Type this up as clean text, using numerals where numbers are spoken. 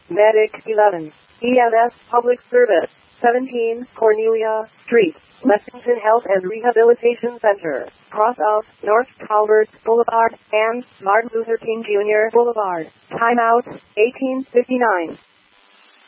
Medic 11. EMS Public Service. 17 Cornelia Street. Lexington Health and Rehabilitation Center. Cross of North Calvert Boulevard and Martin Luther King Jr. Boulevard. Timeout 1859.